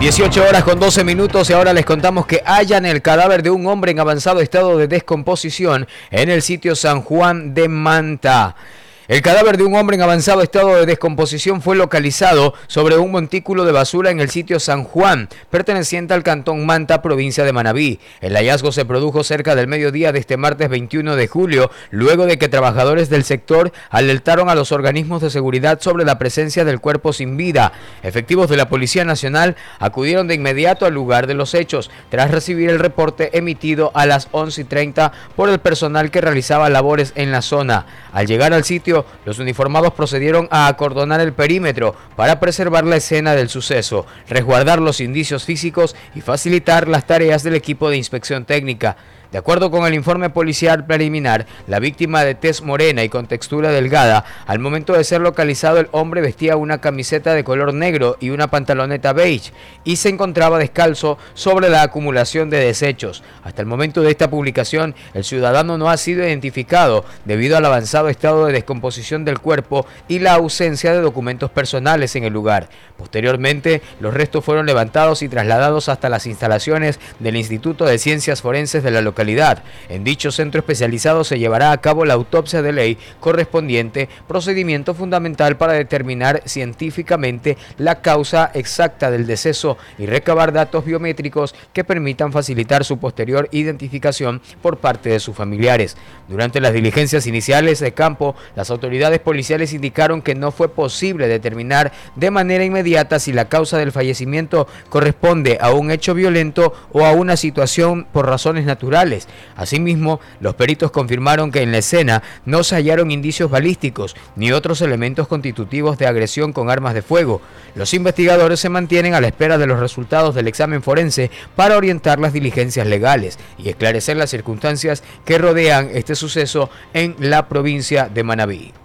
18 horas con 12 minutos y ahora les contamos que hallan el cadáver de un hombre en avanzado estado de descomposición en el sitio San Juan de Manta. El cadáver de un hombre en avanzado estado de descomposición fue localizado sobre un montículo de basura en el sitio San Juan, perteneciente al cantón Manta, provincia de Manabí. El hallazgo se produjo cerca del mediodía de este martes 21 de julio, luego de que trabajadores del sector alertaron a los organismos de seguridad sobre la presencia del cuerpo sin vida. Efectivos de la Policía Nacional acudieron de inmediato al lugar de los hechos, tras recibir el reporte emitido a las 11:30 por el personal que realizaba labores en la zona. Al llegar al sitio, los uniformados procedieron a acordonar el perímetro para preservar la escena del suceso, resguardar los indicios físicos y facilitar las tareas del equipo de inspección técnica. De acuerdo con el informe policial preliminar, la víctima, de tez morena y con textura delgada, al momento de ser localizado el hombre vestía una camiseta de color negro y una pantaloneta beige y se encontraba descalzo sobre la acumulación de desechos. Hasta el momento de esta publicación, el ciudadano no ha sido identificado debido al avanzado estado de descomposición del cuerpo y la ausencia de documentos personales en el lugar. Posteriormente, los restos fueron levantados y trasladados hasta las instalaciones del Instituto de Ciencias Forenses de la localidad. En dicho centro especializado se llevará a cabo la autopsia de ley correspondiente, procedimiento fundamental para determinar científicamente la causa exacta del deceso y recabar datos biométricos que permitan facilitar su posterior identificación por parte de sus familiares. Durante las diligencias iniciales de campo, las autoridades policiales indicaron que no fue posible determinar de manera inmediata si la causa del fallecimiento corresponde a un hecho violento o a una situación por razones naturales. Asimismo, los peritos confirmaron que en la escena no se hallaron indicios balísticos ni otros elementos constitutivos de agresión con armas de fuego. Los investigadores se mantienen a la espera de los resultados del examen forense para orientar las diligencias legales y esclarecer las circunstancias que rodean este suceso en la provincia de Manabí.